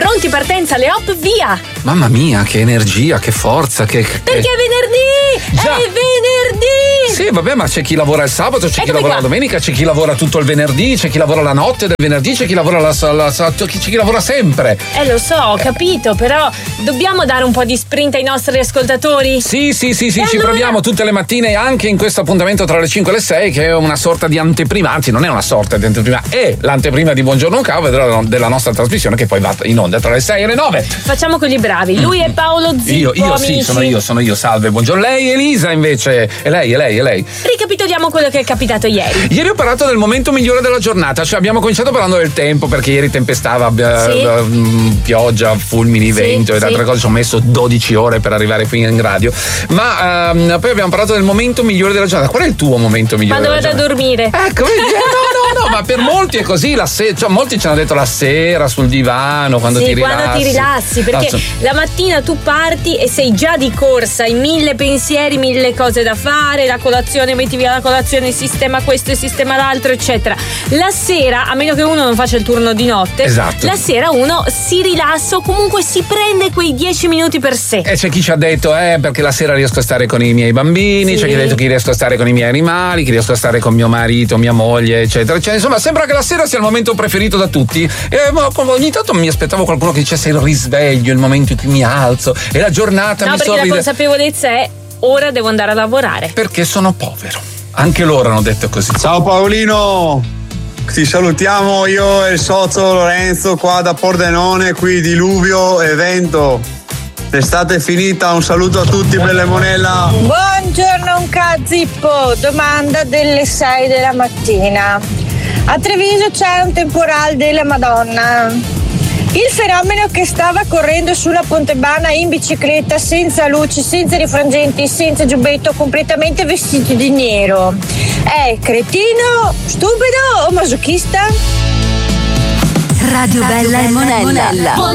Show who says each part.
Speaker 1: Pronti, partenza, le hop, via!
Speaker 2: Mamma mia, che energia, che forza, che...
Speaker 1: Perché è venerdì!
Speaker 2: Già.
Speaker 1: È venerdì!
Speaker 2: Sì, vabbè, ma c'è chi lavora il sabato, c'è chi lavora la domenica, c'è chi lavora tutto il venerdì, c'è chi lavora la notte del venerdì, c'è chi lavora c'è chi lavora sempre.
Speaker 1: Lo so, ho capito, però dobbiamo dare un po' di sprint ai nostri ascoltatori?
Speaker 2: Sì, ci proviamo tutte le mattine, anche in questo appuntamento tra le 5 e le 6, che è una sorta di anteprima, anzi non è una sorta di anteprima, è l'anteprima di Buongiorno Cavo della nostra trasmissione che poi va in onda tra le 6 e le 9.
Speaker 1: Facciamo quelli bravi, lui è Paolo Zippo.
Speaker 2: Io sì, sono io, salve, buongiorno. Lei Elisa invece, è lei.
Speaker 1: Ricapitoliamo quello che è capitato ieri.
Speaker 2: Ieri ho parlato del momento migliore della giornata, cioè abbiamo cominciato parlando del tempo perché ieri tempestava, pioggia, fulmini, vento ed altre cose, ci ho messo 12 ore per arrivare qui in radio, ma poi abbiamo parlato del momento migliore della giornata. Qual è il tuo momento migliore?
Speaker 1: Quando vado a dormire.
Speaker 2: Ecco, no, ma per molti è così, molti ci hanno detto la sera sul divano, quando ti rilassi,
Speaker 1: perché la mattina tu parti e sei già di corsa, hai 1000 pensieri, 1000 cose da fare, la colazione, metti via la colazione, sistema questo e sistema l'altro, eccetera. La sera, a meno che uno non faccia il turno di notte, la sera uno si rilassa o comunque si prende quei 10 minuti per sé.
Speaker 2: E c'è chi ci ha detto perché la sera riesco a stare con i miei bambini, c'è chi ha detto che riesco a stare con i miei animali, che riesco a stare con mio marito, mia moglie, eccetera. Insomma, sembra che la sera sia il momento preferito da tutti. Ogni tanto mi aspettavo qualcuno che dicesse il risveglio, il momento in cui mi alzo e la giornata mi sorride.
Speaker 1: No, perché la consapevolezza è ora devo andare a lavorare.
Speaker 2: Perché sono povero. Anche loro hanno detto così.
Speaker 3: Ciao Paolino, ti salutiamo io e il socio Lorenzo qua da Pordenone, qui diluvio e vento. L'estate è finita, un saluto a tutti, belle monella.
Speaker 4: Buongiorno Zippo, domanda delle 6 della mattina. A Treviso c'è un temporale della Madonna. Il fenomeno che stava correndo sulla Pontebana in bicicletta, senza luci, senza rifrangenti, senza giubbetto, completamente vestito di nero, è cretino, stupido o masochista?
Speaker 5: Radio Bella e Monella.